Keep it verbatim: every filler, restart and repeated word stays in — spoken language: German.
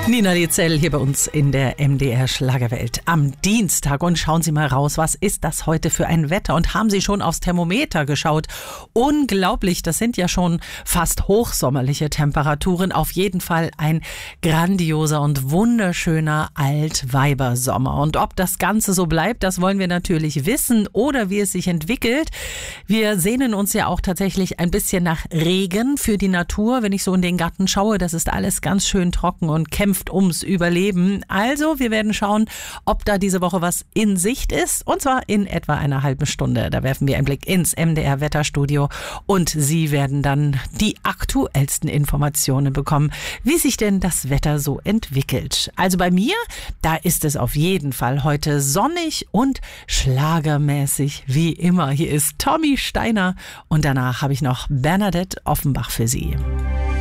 Nina Lietzel hier bei uns in der M D R Schlagerwelt am Dienstag. Und schauen Sie mal raus, was ist das heute für ein Wetter? Und haben Sie schon aufs Thermometer geschaut? Unglaublich, das sind ja schon fast hochsommerliche Temperaturen. Auf jeden Fall ein grandioser und wunderschöner Altweibersommer. Und ob das Ganze so bleibt, das wollen wir natürlich wissen oder wie es sich entwickelt. Wir sehnen uns ja auch tatsächlich ein bisschen nach Regen für die Natur. Wenn ich so in den Garten schaue, das ist alles ganz schön trocken und kämpft ums Überleben. Also, wir werden schauen, ob da diese Woche was in Sicht ist. Und zwar in etwa einer halben Stunde. Da werfen wir einen Blick ins M D R Wetterstudio und Sie werden dann die aktuellsten Informationen bekommen, wie sich denn das Wetter so entwickelt. Also bei mir, da ist es auf jeden Fall heute sonnig und schlagermäßig wie immer. Hier ist Tommy Steiner und danach habe ich noch Bernadette Offenbach für Sie.